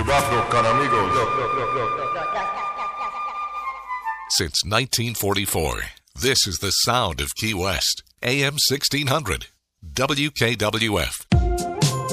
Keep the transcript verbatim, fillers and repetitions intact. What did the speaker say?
Cuatro con amigos. Since nineteen forty-four, this is the sound of Key West. A M sixteen hundred. W K W F.